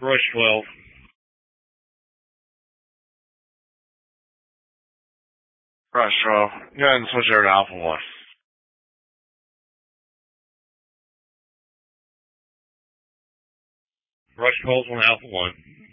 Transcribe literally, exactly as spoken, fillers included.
Rush twelve. Rush twelve. Go ahead and switch over to Alpha one. Rush calls on Alpha one.